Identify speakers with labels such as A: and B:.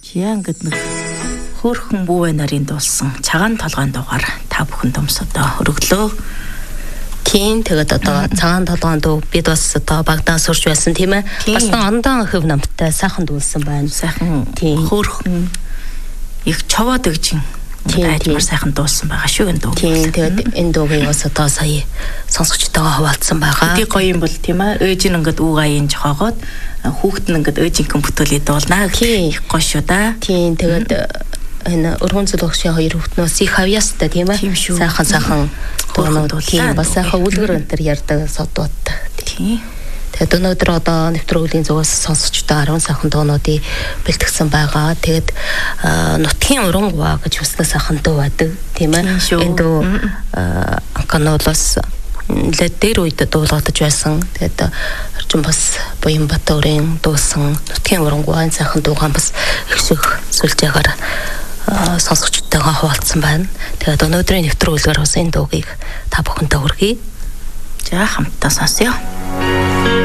A: Яа ингээд нэг хөөрхөн бүүвэ нарын дуулсан цагаан толгойн дуугаар та бүхэн томсодоо өргөлөө.
B: Тийм тэгээд одоо цагаан толгойн дуу бид бас одоо багтаа сурч байсан тийм ээ. Бас ондоо хөв намтай сайхан дуулсан байна.
A: Сайхан
B: тийм
A: хөөрхөн их човоод өгчин. Аймар сайхан дуулсан байгаа шүү энэ дуу.
B: Тийм тэгээд энэ дуугийн бас одоо сая сонсогчтойгоо хуваалцсан байгаа.
A: Хэдий гоё юм бол тийм ээ. Ээж нь ингээд үг аян жохоогоод хүүхэд нь ингээд ээжийнхэн бүтээлээ дуулнаа гэх их гоё шүү да.
B: Тийм тэгээд энэ өргөн зөвлөгчийн хоёр хүүхднөөс их хавьяастай тийм ээ. Сайхан дуунууд тийм бас сайхан үлгэр өнтер ярьдаг содууд.
A: Тийм.
B: Тэгээд өнөөдөр одоо нэвтрүүлгийн зүгээс сонсогчдоо 10 сайхан дуунуудыг бэлтгэсэн байгаа. Тэгээд нутгийн урангуа гэж үснэ сайхан дуу байдаг тийм ээ. Энэ дуу анхаанулаас дээр үед дуулагдаж байсан. Тэгээд орчин бас Буянбатөрийн дуусан нутгийн урангуа энэ сайхан дуугаан бас их шиг сүлжээгээр сонсогчдойгоо хуваалцсан байна. Тэгээд өнөөдрийн нэвтрүүлгээр бас энэ дуугийг та бүхэндээ хүргэе.
A: За хамтдаа сонсъё.